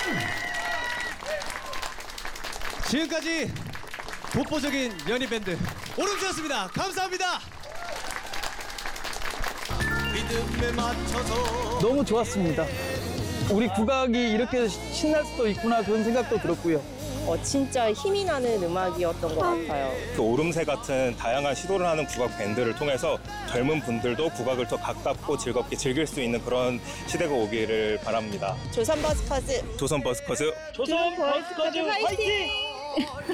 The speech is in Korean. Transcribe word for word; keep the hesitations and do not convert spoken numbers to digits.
지금까지 독보적인 연희 밴드 오름주였습니다. 감사합니다. 리듬에 맞춰서 너무 좋았습니다. 우리 국악이 이렇게 신날 수도 있구나 그런 생각도 들었고요. 어, 진짜 힘이 나는 음악이었던 것 같아요. 그 오름새 같은 다양한 시도를 하는 국악 밴드를 통해서 젊은 분들도 국악을 더 가깝고 즐겁게 즐길 수 있는 그런 시대가 오기를 바랍니다. 조선 버스커즈 조선 버스커즈 조선 버스커즈 화이팅!